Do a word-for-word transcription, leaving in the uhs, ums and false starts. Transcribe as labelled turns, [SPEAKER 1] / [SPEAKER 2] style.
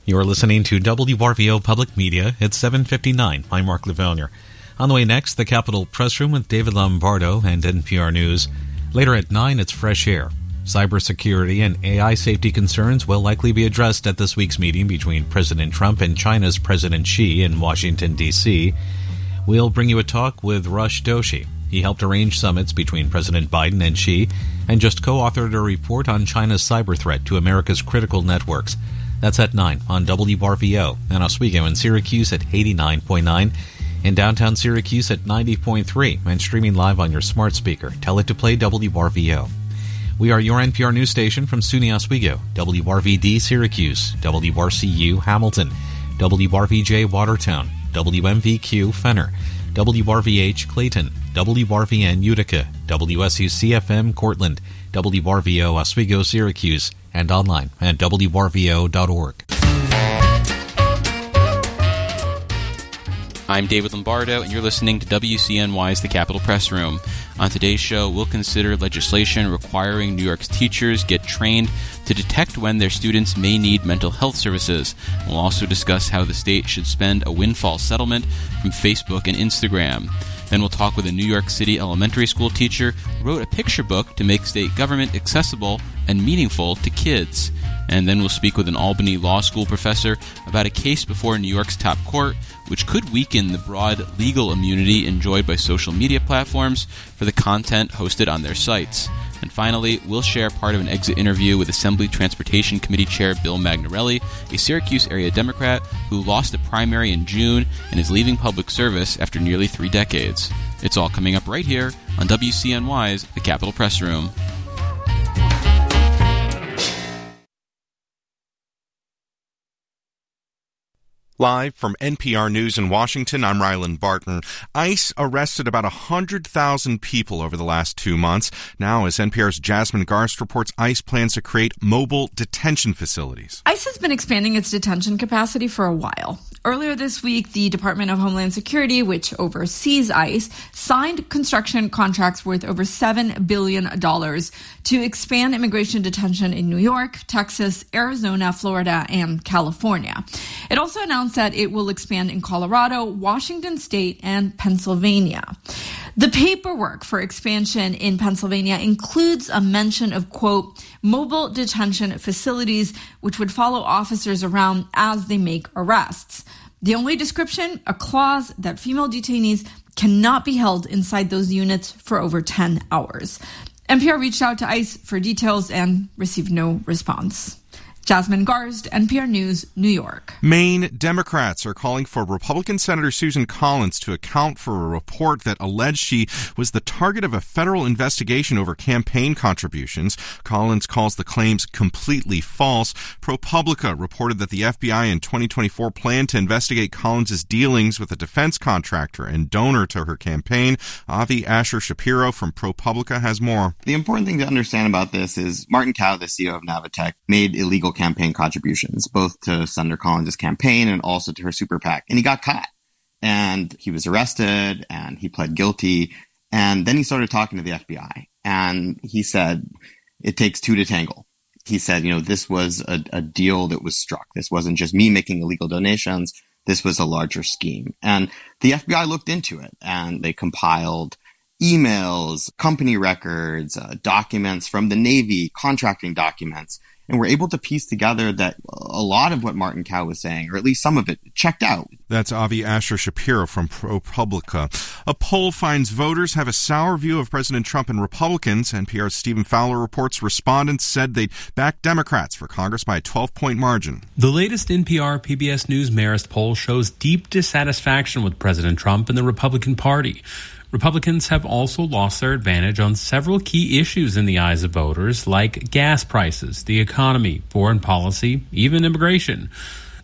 [SPEAKER 1] You're listening to W R V O Public Media. It's seven fifty-nine. I'm Mark Lavonier. On the way next, the Capitol Press Room with David Lombardo and N P R News. Later at nine, it's Fresh Air. Cybersecurity and A I safety concerns will likely be addressed at this week's meeting between President Trump and China's President Xi in Washington, D C We'll bring you a talk with Rush Doshi. He helped arrange summits between President Biden and Xi and just co-authored a report on China's cyber threat to America's critical networks. That's at nine on W R V O and Oswego in Syracuse at eighty-nine point nine, in downtown Syracuse at ninety point three, and streaming live on your smart speaker. Tell it to play W R V O. We are your N P R news station from SUNY Oswego, W R V D Syracuse, W R C U Hamilton, W R V J Watertown, W M V Q Fenner, W R V H Clayton, W R V N Utica, W S U C F M Cortland, W R V O Oswego Syracuse, and online at W R V O dot org.
[SPEAKER 2] I'm David Lombardo, and you're listening to W C N Y's The Capitol Press Room. On today's show, we'll consider legislation requiring New York's teachers get trained to detect when their students may need mental health services. We'll also discuss how the state should spend a windfall settlement from Facebook and Instagram. Then we'll talk with a New York City elementary school teacher who wrote a picture book to make state government accessible and meaningful to kids. And then we'll speak with an Albany Law School professor about a case before New York's top court, which could weaken the broad legal immunity enjoyed by social media platforms for the content hosted on their sites. And finally, we'll share part of an exit interview with Assembly Transportation Committee Chair Bill Magnarelli, a Syracuse area Democrat who lost the primary in June and is leaving public service after nearly three decades. It's all coming up right here on W C N Y's The Capitol Press Room.
[SPEAKER 3] Live from N P R News in Washington, I'm Ryland Barton. ICE arrested about one hundred thousand people over the last two months. Now, as N P R's Jasmine Garst reports, ICE plans to create mobile detention facilities.
[SPEAKER 4] ICE has been expanding its detention capacity for a while. Earlier this week, the Department of Homeland Security, which oversees ICE, signed construction contracts worth over seven billion dollars to expand immigration detention in New York, Texas, Arizona, Florida, and California. It also announced that it will expand in Colorado, Washington State, and Pennsylvania. The paperwork for expansion in Pennsylvania includes a mention of, quote, mobile detention facilities, which would follow officers around as they make arrests. The only description, a clause that female detainees cannot be held inside those units for over ten hours. N P R reached out to ICE for details and received no response. Jasmine Garst, N P R News, New York.
[SPEAKER 3] Maine Democrats are calling for Republican Senator Susan Collins to account for a report that alleged she was the target of a federal investigation over campaign contributions. Collins calls the claims completely false. ProPublica reported that the F B I in twenty twenty-four planned to investigate Collins' dealings with a defense contractor and donor to her campaign. Avi Asher Shapiro from ProPublica has more.
[SPEAKER 5] The important thing to understand about this is Martin Kao, the C E O of Navitech, made illegal campaign contributions, both to Senator Collins' campaign and also to her super PAC. And he got caught. And he was arrested and he pled guilty. And then he started talking to the F B I. And he said, it takes two to tangle. He said, you know, this was a, a deal that was struck. This wasn't just me making illegal donations. This was a larger scheme. And the F B I looked into it and they compiled emails, company records, uh, documents from the Navy, contracting documents. And we're able to piece together that a lot of what Martin Kao was saying, or at least some of it, checked out.
[SPEAKER 3] That's Avi Asher Shapiro from ProPublica. A poll finds voters have a sour view of President Trump and Republicans. N P R's Stephen Fowler reports respondents said they'd back Democrats for Congress by a twelve-point margin.
[SPEAKER 6] The latest N P R P B S News Marist poll shows deep dissatisfaction with President Trump and the Republican Party. Republicans have also lost their advantage on several key issues in the eyes of voters, like gas prices, the economy, foreign policy, even immigration.